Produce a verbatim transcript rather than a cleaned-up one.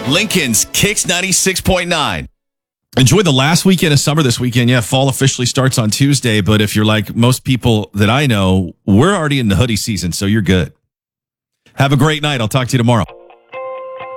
Lincoln's Kicks ninety-six point nine. Enjoy the last weekend of summer this weekend. Yeah, fall officially starts on Tuesday, but if you're like most people that I know, we're already in the hoodie season, so you're good. Have a great night. I'll talk to you tomorrow.